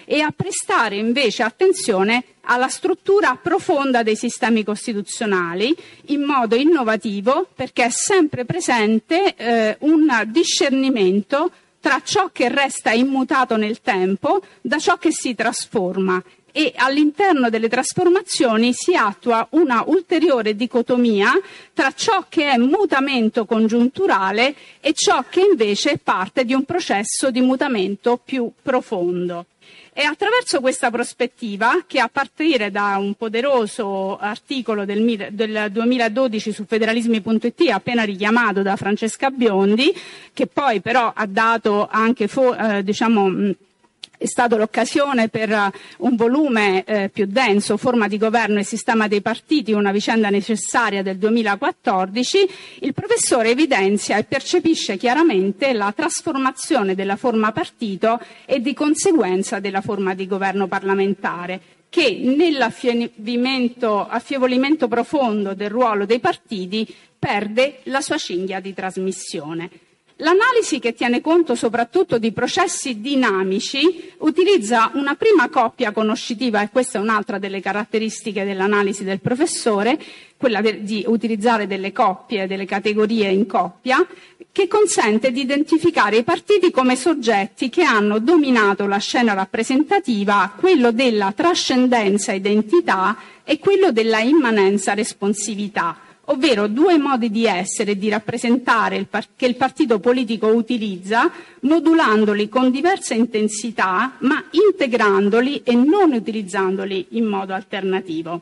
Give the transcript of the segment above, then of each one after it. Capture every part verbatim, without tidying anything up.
e a prestare invece attenzione alla struttura profonda dei sistemi costituzionali in modo innovativo, perché è sempre presente eh, un discernimento tra ciò che resta immutato nel tempo da ciò che si trasforma, e all'interno delle trasformazioni si attua una ulteriore dicotomia tra ciò che è mutamento congiunturale e ciò che invece è parte di un processo di mutamento più profondo. È attraverso questa prospettiva che, a partire da un poderoso articolo del, del duemiladodici su federalismi punto it, appena richiamato da Francesca Biondi, che poi però ha dato anche, eh, diciamo, è stato l'occasione per un volume eh, più denso, Forma di governo e sistema dei partiti, una vicenda necessaria del duemilaquattordici, il professore evidenzia e percepisce chiaramente la trasformazione della forma partito e di conseguenza della forma di governo parlamentare, che nell'affievolimento profondo del ruolo dei partiti perde la sua cinghia di trasmissione. L'analisi, che tiene conto soprattutto di processi dinamici, utilizza una prima coppia conoscitiva, e questa è un'altra delle caratteristiche dell'analisi del professore, quella di utilizzare delle coppie, delle categorie in coppia, che consente di identificare i partiti come soggetti che hanno dominato la scena rappresentativa, quello della trascendenza identità e quello della immanenza responsività, ovvero due modi di essere e di rappresentare il par- che il partito politico utilizza, modulandoli con diversa intensità, ma integrandoli e non utilizzandoli in modo alternativo.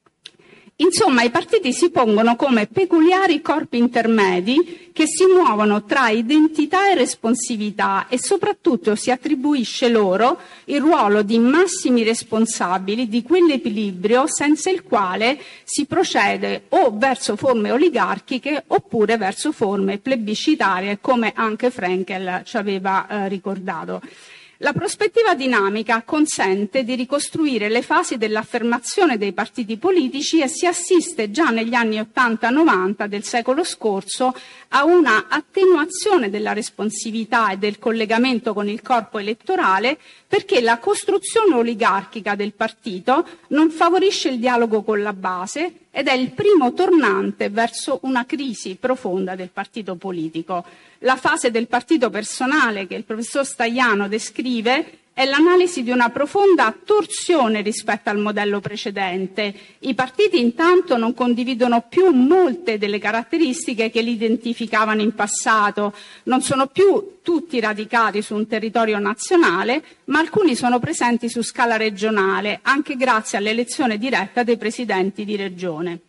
Insomma, i partiti si pongono come peculiari corpi intermedi che si muovono tra identità e responsività, e soprattutto si attribuisce loro il ruolo di massimi responsabili di quell'equilibrio senza il quale si procede o verso forme oligarchiche oppure verso forme plebiscitarie, come anche Frenkel ci aveva eh, ricordato. La prospettiva dinamica consente di ricostruire le fasi dell'affermazione dei partiti politici, e si assiste già negli anni ottanta novanta del secolo scorso a una attenuazione della responsività e del collegamento con il corpo elettorale, perché la costruzione oligarchica del partito non favorisce il dialogo con la base ed è il primo tornante verso una crisi profonda del partito politico. La fase del partito personale che il professor Stagliano descrive è l'analisi di una profonda torsione rispetto al modello precedente. I partiti intanto non condividono più molte delle caratteristiche che li identificavano in passato, non sono più tutti radicati su un territorio nazionale, ma alcuni sono presenti su scala regionale, anche grazie all'elezione diretta dei presidenti di regione.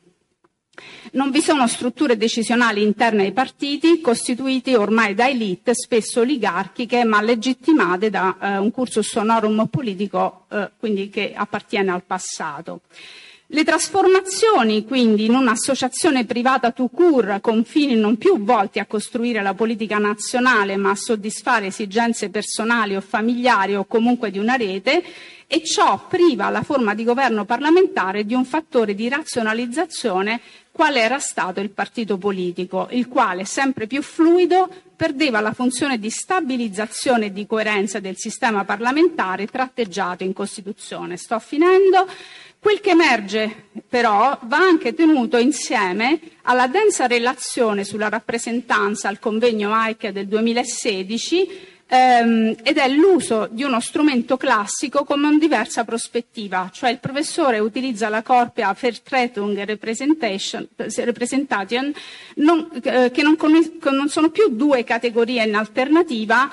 Non vi sono strutture decisionali interne ai partiti, costituiti ormai da elite, spesso oligarchiche, ma legittimate da eh, un cursus honorum politico, eh, quindi che appartiene al passato. Le trasformazioni, quindi, in un'associazione privata tout court, con fini non più volti a costruire la politica nazionale, ma a soddisfare esigenze personali o familiari o comunque di una rete, e ciò priva la forma di governo parlamentare di un fattore di razionalizzazione quale era stato il partito politico, il quale, sempre più fluido, perdeva la funzione di stabilizzazione e di coerenza del sistema parlamentare tratteggiato in Costituzione. Sto finendo. Quel che emerge però va anche tenuto insieme alla densa relazione sulla rappresentanza al convegno A I C del duemilasedici, ehm, ed è l'uso di uno strumento classico come una diversa prospettiva, cioè il professore utilizza la coppia Vertretung e Representation, representation non, eh, che non, non sono più due categorie in alternativa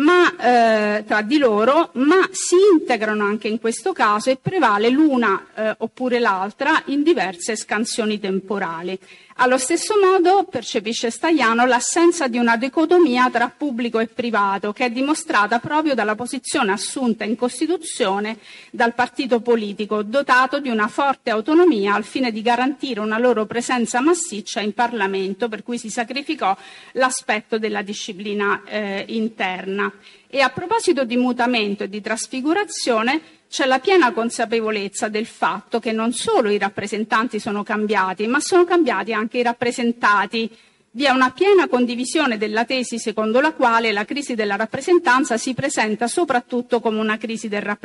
ma eh, tra di loro, ma si integrano anche in questo caso, e prevale l'una eh, oppure l'altra in diverse scansioni temporali. Allo stesso modo percepisce Stagliano l'assenza di una dicotomia tra pubblico e privato, che è dimostrata proprio dalla posizione assunta in Costituzione dal partito politico, dotato di una forte autonomia al fine di garantire una loro presenza massiccia in Parlamento, per cui si sacrificò l'aspetto della disciplina eh, interna. E a proposito di mutamento e di trasfigurazione, c'è la piena consapevolezza del fatto che non solo i rappresentanti sono cambiati, ma sono cambiati anche i rappresentati. Vi è una piena condivisione della tesi secondo la quale la crisi della rappresentanza si presenta soprattutto come una crisi del rappresentante.